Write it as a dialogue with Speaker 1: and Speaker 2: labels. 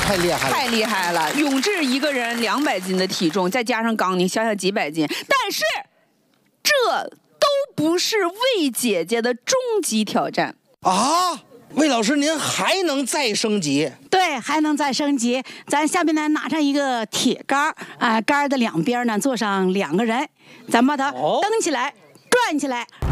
Speaker 1: 太厉害了，
Speaker 2: 太厉害了！永志一个人200斤的体重，再加上刚宁，想想几百斤。但是，这都不是魏姐姐的终极挑战
Speaker 1: 啊！魏老师，您还能再升级？
Speaker 3: 对，还能再升级。咱下面呢拿上一个铁杆杆的两边呢坐上2个人，咱把它蹬起来、转起来，